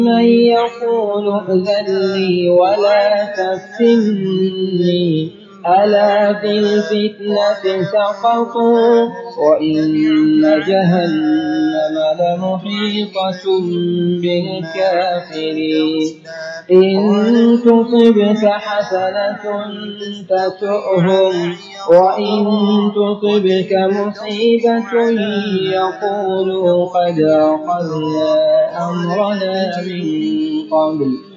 من يقول ائذن لي ولا تفتني ألا في الفتنة سقطوا وإن جهنم لمحيطة بالكافرين إن تصبك حسنة تسؤهم وإن تصبك مصيبة يقولوا قد أخذنا أمرنا من قبل